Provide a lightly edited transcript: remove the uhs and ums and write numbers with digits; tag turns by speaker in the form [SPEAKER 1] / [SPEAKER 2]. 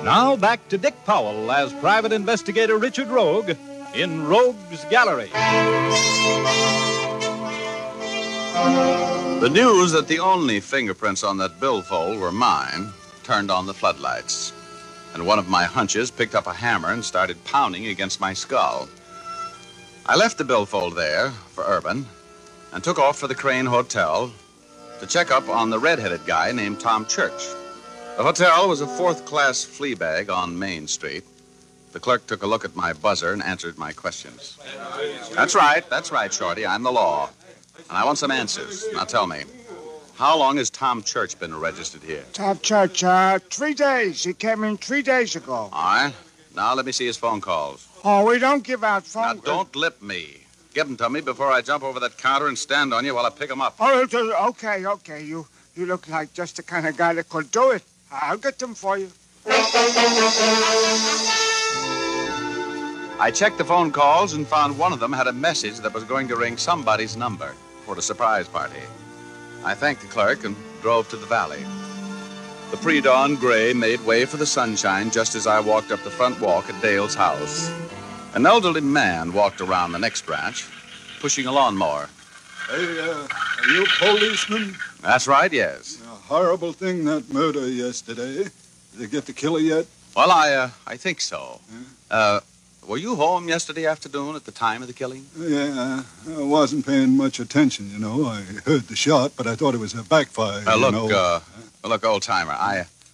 [SPEAKER 1] Now back to Dick Powell as Private Investigator Richard Rogue in Rogue's Gallery.
[SPEAKER 2] The news that the only fingerprints on that billfold were mine turned on the floodlights. And one of my hunches picked up a hammer and started pounding against my skull. I left the billfold there for Urban and took off for the Crane Hotel to check up on the red-headed guy named Tom Church. The hotel was a fourth-class flea bag on Main Street. The clerk took a look at my buzzer and answered my questions. That's right, Shorty. I'm the law. And I want some answers. Now tell me, how long has Tom Church been registered here?
[SPEAKER 3] Tom Church, 3 days. He came in 3 days ago.
[SPEAKER 2] All right. Now let me see his phone calls.
[SPEAKER 3] Oh, we don't give out phone
[SPEAKER 2] Now don't lip me. Give them to me before I jump over that counter and stand on you while I pick them up.
[SPEAKER 3] Oh, okay. You look like just the kind of guy that could do it. I'll get them for you.
[SPEAKER 2] I checked the phone calls and found one of them had a message that was going to ring somebody's number for a surprise party. I thanked the clerk and drove to the valley. The pre-dawn gray made way for the sunshine just as I walked up the front walk at Dale's house. An elderly man walked around the next ranch, pushing a lawnmower.
[SPEAKER 4] Hey, are you a policeman?
[SPEAKER 2] That's right, yes.
[SPEAKER 4] A horrible thing, that murder yesterday. Did they get the killer yet?
[SPEAKER 2] Well, I think so. Were you home yesterday afternoon at the time of the killing?
[SPEAKER 4] Yeah, I wasn't paying much attention, you know. I heard the shot, but I thought it was a backfire,
[SPEAKER 2] Look, old-timer,